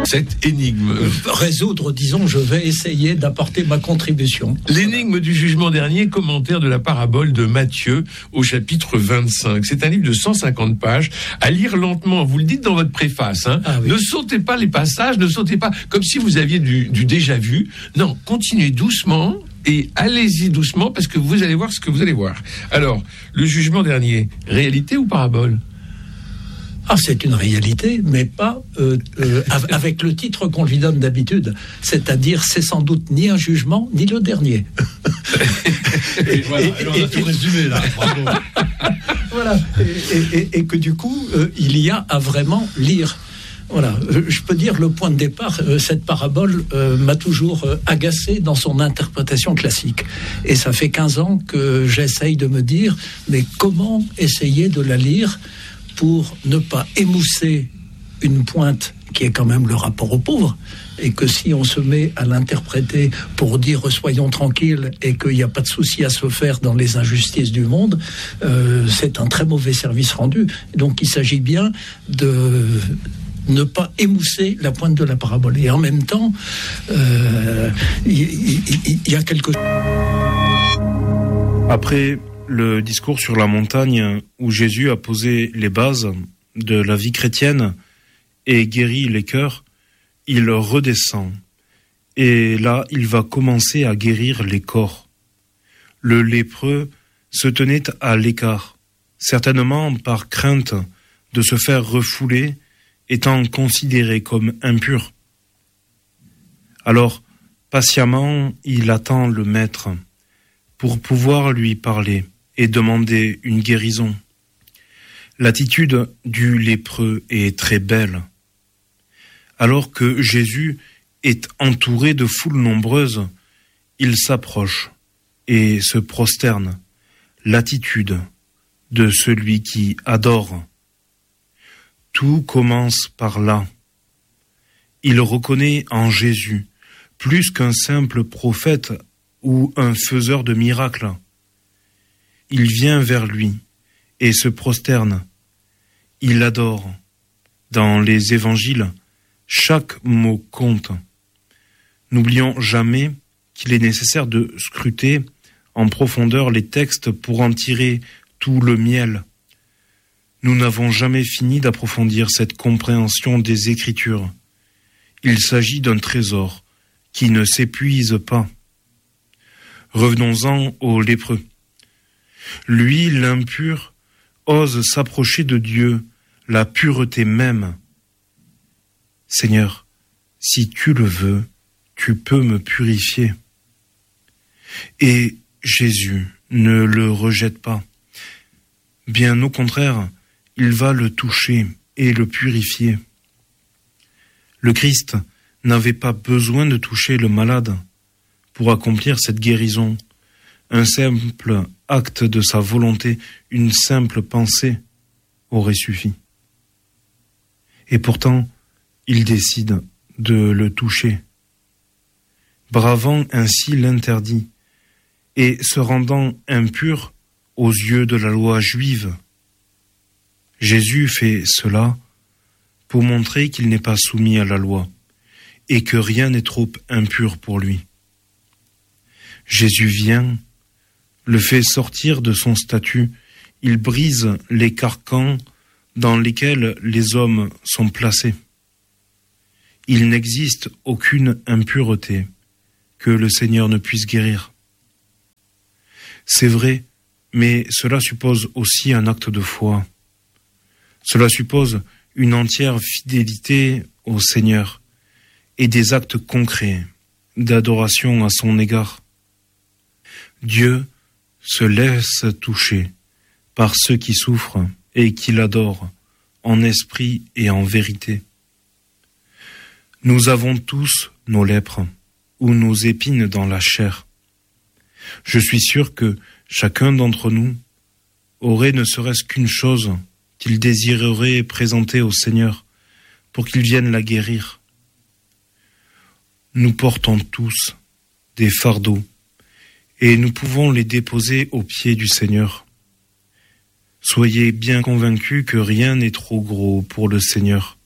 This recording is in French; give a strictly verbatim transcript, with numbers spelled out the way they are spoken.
cette énigme. Euh, résoudre, disons, je vais essayer d'apporter ma contribution. L'énigme du jugement dernier, commentaire de la parabole de Matthieu au chapitre vingt-cinq. C'est un livre de cent cinquante pages, à lire lentement. Vous le dites dans votre préface, hein. Ah oui. Ne sautez pas les passages, ne sautez pas comme si vous aviez du, du déjà vu. Non, continuez doucement et allez-y doucement parce que vous allez voir ce que vous allez voir. Alors, le jugement dernier, réalité ou parabole ? Ah, c'est une réalité, mais pas euh, euh, avec le titre qu'on lui donne d'habitude. C'est-à-dire, c'est sans doute ni un jugement, ni le dernier. Et voilà, et, et, on a et, tout résumé là, bravo. Voilà, et, et, et que du coup, euh, il y a à vraiment lire. Voilà, je peux dire le point de départ, euh, cette parabole euh, m'a toujours euh, agacé dans son interprétation classique. Et ça fait quinze ans que j'essaye de me dire, mais comment essayer de la lire pour ne pas émousser une pointe qui est quand même le rapport aux pauvres, et que si on se met à l'interpréter pour dire soyons tranquilles et qu'il n'y a pas de souci à se faire dans les injustices du monde, euh, c'est un très mauvais service rendu. Donc il s'agit bien de ne pas émousser la pointe de la parabole. Et en même temps, euh, il, il, il y a quelque chose. Après le discours sur la montagne où Jésus a posé les bases de la vie chrétienne et guéri les cœurs, il redescend. Et là, il va commencer à guérir les corps. Le lépreux se tenait à l'écart, certainement par crainte de se faire refouler, étant considéré comme impur. Alors, patiemment, il attend le maître pour pouvoir lui parler et demander une guérison. L'attitude du lépreux est très belle. Alors que Jésus est entouré de foules nombreuses, il s'approche et se prosterne. L'attitude de celui qui adore. Tout commence par là. Il reconnaît en Jésus plus qu'un simple prophète ou un faiseur de miracles. Il vient vers lui et se prosterne. Il adore. Dans les évangiles, chaque mot compte. N'oublions jamais qu'il est nécessaire de scruter en profondeur les textes pour en tirer tout le miel. Nous n'avons jamais fini d'approfondir cette compréhension des Écritures. Il s'agit d'un trésor qui ne s'épuise pas. Revenons-en au lépreux. Lui, l'impur, ose s'approcher de Dieu, la pureté même. Seigneur, si tu le veux, tu peux me purifier. Et Jésus ne le rejette pas. Bien au contraire, il va le toucher et le purifier. Le Christ n'avait pas besoin de toucher le malade pour accomplir cette guérison. Un simple acte de sa volonté, une simple pensée aurait suffi. Et pourtant, il décide de le toucher, bravant ainsi l'interdit et se rendant impur aux yeux de la loi juive. Jésus fait cela pour montrer qu'il n'est pas soumis à la loi et que rien n'est trop impur pour lui. Jésus vient, le fait sortir de son statut, il brise les carcans dans lesquels les hommes sont placés. Il n'existe aucune impureté que le Seigneur ne puisse guérir. C'est vrai, mais cela suppose aussi un acte de foi. Cela suppose une entière fidélité au Seigneur et des actes concrets d'adoration à son égard. Dieu se laisse toucher par ceux qui souffrent et qui l'adorent en esprit et en vérité. Nous avons tous nos lèpres ou nos épines dans la chair. Je suis sûr que chacun d'entre nous aurait ne serait-ce qu'une chose qu'il désirerait présenter au Seigneur pour qu'il vienne la guérir. Nous portons tous des fardeaux et nous pouvons les déposer aux pieds du Seigneur. Soyez bien convaincus que rien n'est trop gros pour le Seigneur.